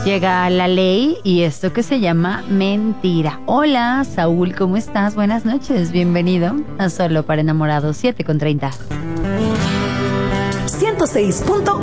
Llega la ley y esto que se llama mentira. Hola, Saúl, ¿cómo estás? Buenas noches, bienvenido a Solo para Enamorados 7:30. 106.1